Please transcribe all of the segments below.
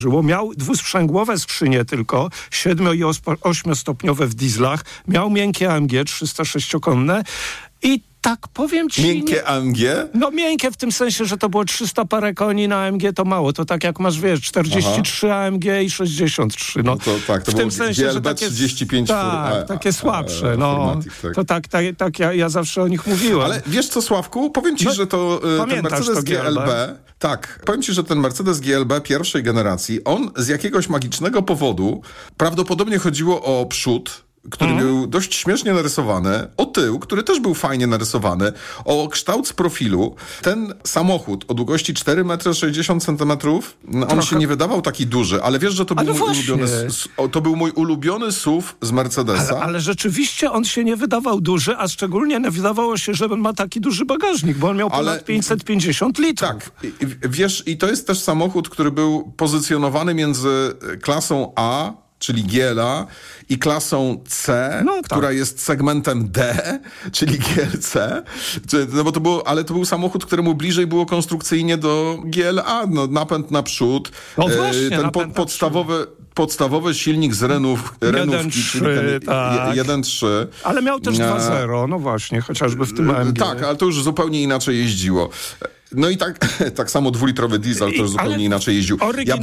Miał dwusprzęgłowe skrzynie tylko, 7- i 8-stopniowe w dieslach, miał miękkie AMG 306-konne i tak powiem ci... Miękkie AMG? No miękkie w tym sensie, że to było 300 parę koni na AMG, to mało. To tak jak masz, 43 AMG i 63. No to tak, to w było tym sensie, GLB że takie, 35 tak, takie słabsze. No, tak. To tak ja zawsze o nich mówiłem. Ale wiesz co, Sławku? Powiem ci, że to ten Mercedes to GLB... Tak, powiem ci, że ten Mercedes GLB pierwszej generacji, on z jakiegoś magicznego powodu, prawdopodobnie chodziło o przód, który był dość śmiesznie narysowany, o tył, który też był fajnie narysowany, o kształt z profilu. Ten samochód o długości 4,60 m, on się nie wydawał taki duży, ale wiesz, że to był mój ulubiony SUV z Mercedesa. Ale rzeczywiście on się nie wydawał duży, a szczególnie nie wydawało się, że on ma taki duży bagażnik, bo on miał ponad 550 litrów. Tak, wiesz, i to jest też samochód, który był pozycjonowany między klasą A, czyli GLA, i klasą C, która jest segmentem D, czyli GLC. No bo to był samochód, któremu bliżej było konstrukcyjnie do GLA. No, napęd naprzód. No właśnie, ten podstawowy silnik z Renówki, czyli ten 1.3. Ale miał też 2.0, no właśnie, chociażby w tym AMG. Tak, ale to już zupełnie inaczej jeździło. No i tak samo 2-litrowy diesel też zupełnie inaczej jeździł. Ja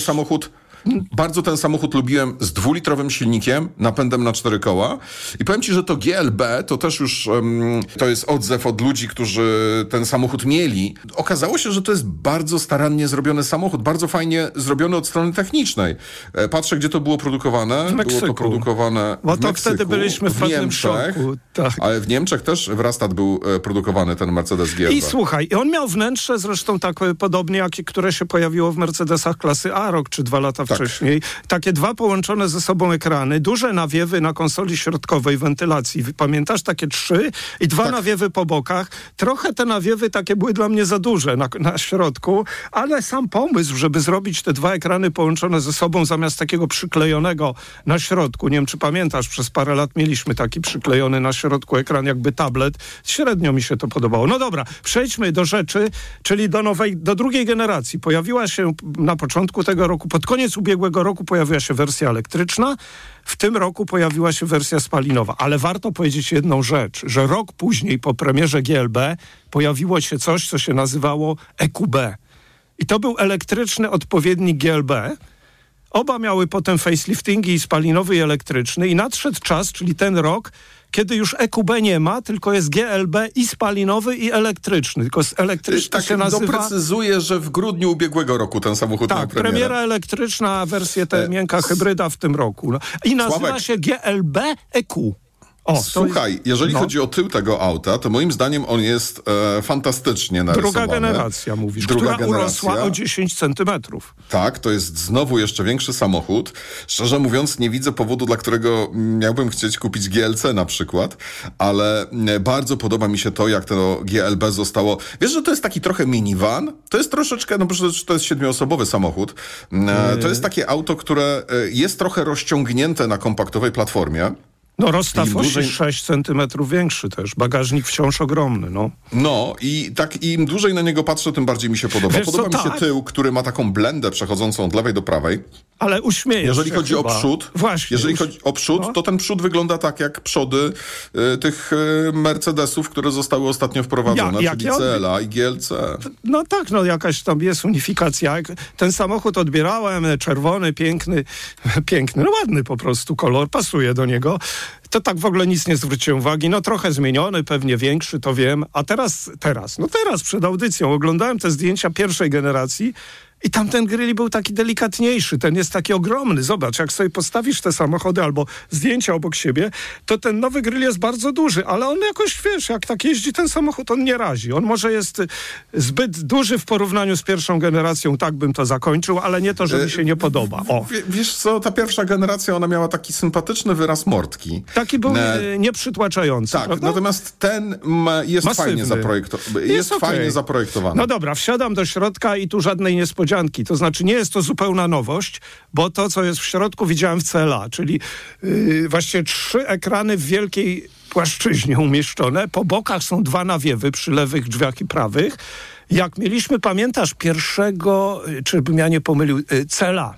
bardzo ten samochód lubiłem z 2-litrowym silnikiem, napędem na 4 koła. I powiem ci, że to GLB to też już to jest odzew od ludzi, którzy ten samochód mieli. Okazało się, że to jest bardzo starannie zrobiony samochód, bardzo fajnie zrobiony od strony technicznej. Patrzę, gdzie to było produkowane. W Meksyku. Było to produkowane bo w to Meksyku, wtedy byliśmy w pewnym Niemczech, szoku. Tak. Ale w Niemczech też w Rastatt był produkowany ten Mercedes GLB. I słuchaj, on miał wnętrze zresztą tak podobnie, które się pojawiło w Mercedesach klasy A rok czy 2 lata wcześniej. Takie dwa połączone ze sobą ekrany, duże nawiewy na konsoli środkowej, wentylacji. Pamiętasz? Takie 3 i 2 nawiewy po bokach. Trochę te nawiewy takie były dla mnie za duże na środku, ale sam pomysł, żeby zrobić te 2 ekrany połączone ze sobą zamiast takiego przyklejonego na środku. Nie wiem, czy pamiętasz, przez parę lat mieliśmy taki przyklejony na środku ekran, jakby tablet. Średnio mi się to podobało. No dobra, przejdźmy do rzeczy, czyli do drugiej generacji. Pojawiła się na początku tego roku, pod koniec ubiegłego roku pojawiła się wersja elektryczna, w tym roku pojawiła się wersja spalinowa. Ale warto powiedzieć jedną rzecz, że rok później po premierze GLB pojawiło się coś, co się nazywało EQB. I to był elektryczny odpowiednik GLB. Oba miały potem faceliftingi, i spalinowy, i elektryczny. I nadszedł czas, czyli ten rok, kiedy już EQB nie ma, tylko jest GLB i spalinowy, i elektryczny. Tylko elektryczny się nazywa... Doprecyzuję, że w grudniu ubiegłego roku ten samochód miał premierę. Premiera elektryczna, wersja miękka hybryda w tym roku. No. I nazywa się GLB EQ. Słuchaj, jeżeli chodzi o tył tego auta, to moim zdaniem on jest fantastycznie narysowany. Druga generacja, mówisz, która urosła o 10 centymetrów. Tak, to jest znowu jeszcze większy samochód. Szczerze mówiąc, nie widzę powodu, dla którego miałbym chcieć kupić GLC na przykład, ale bardzo podoba mi się to, jak to GLB zostało... Wiesz, że to jest taki trochę minivan? To jest troszeczkę, przecież to jest 7-osobowy samochód. To jest takie auto, które jest trochę rozciągnięte na kompaktowej platformie. No rozstaw osi 6 centymetrów większy też. Bagażnik wciąż ogromny, no. No i im dłużej na niego patrzę, tym bardziej mi się podoba. Podoba mi się tył, który ma taką blendę przechodzącą od lewej do prawej. Ale uśmiejesz Jeżeli się chodzi chyba. o przód, chodzi o przód, to ten przód wygląda tak jak przody tych Mercedesów, które zostały ostatnio wprowadzone, czyli CLA i GLC. No tak, jakaś tam jest unifikacja. Ten samochód odbierałem, czerwony, piękny, ładny po prostu kolor, pasuje do niego. To tak w ogóle nic nie zwróciłem uwagi. Trochę zmieniony, pewnie większy, to wiem. A teraz przed audycją oglądałem te zdjęcia pierwszej generacji i tamten grill był taki delikatniejszy, ten jest taki ogromny. Zobacz, jak sobie postawisz te samochody albo zdjęcia obok siebie, to ten nowy grill jest bardzo duży, ale on jakoś, wiesz, jak tak jeździ ten samochód, on nie razi. On może jest zbyt duży w porównaniu z pierwszą generacją, tak bym to zakończył, ale nie to, że mi się nie podoba. Wiesz co, ta pierwsza generacja, ona miała taki sympatyczny wyraz mordki. Taki był nieprzytłaczający, tak, prawda? Natomiast ten jest fajnie zaprojektowany. No dobra, wsiadam do środka i tu żadnej niespodzianki. To znaczy nie jest to zupełna nowość, bo to, co jest w środku, widziałem w CLA, czyli właściwie 3 ekrany w wielkiej płaszczyźnie umieszczone. Po bokach są 2 nawiewy przy lewych drzwiach i prawych. Jak mieliśmy, pamiętasz, pierwszego, czy bym ja nie pomylił, Cela